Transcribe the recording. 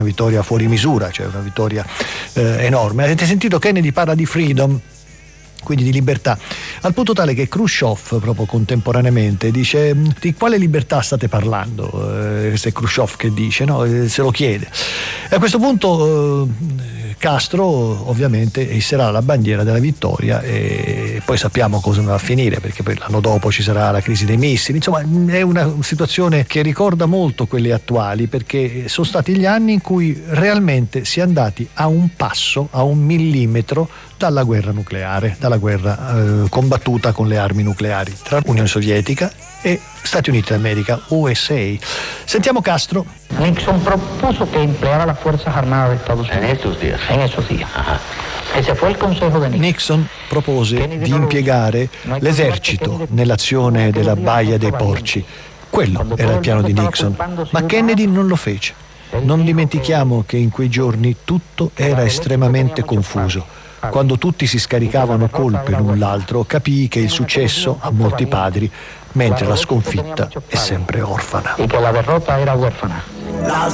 vittoria fuori misura, cioè una vittoria enorme. Avete sentito Kennedy parla di freedom, quindi di libertà, al punto tale che Khrushchev proprio contemporaneamente dice: di quale libertà state parlando? Questo è Khrushchev che dice, no? Se lo chiede. E a questo punto Castro ovviamente isserà la bandiera della vittoria, e poi sappiamo cosa va a finire, perché poi l'anno dopo ci sarà la crisi dei missili. Insomma, è una situazione che ricorda molto quelle attuali, perché sono stati gli anni in cui realmente si è andati a un passo, a un millimetro dalla guerra nucleare, dalla guerra combattuta con le armi nucleari tra Unione Sovietica e Stati Uniti d'America, USA. Sentiamo Castro. Nixon propuso que empleara las Fuerzas Armadas de Estados Unidos en esos días. Ese fue el consejo de Nixon. Nixon propose di impiegare l'esercito nell'azione della Baia dei Porci. Quello era il piano di Nixon, ma Kennedy non lo fece. Non dimentichiamo che in quei giorni tutto era estremamente confuso. Quando tutti si scaricavano colpe l'un l'altro, capii che il successo ha molti padri, mentre la sconfitta è sempre orfana. Y que la derrota era huérfana.